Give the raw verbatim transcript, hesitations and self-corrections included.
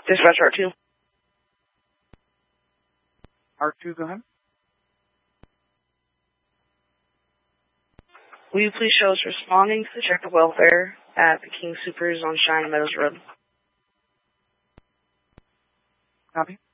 Dispatch R two. R two, go ahead. Will you please show us responding to the check of welfare at the King Supers on Cheyenne Meadows Road? Copy.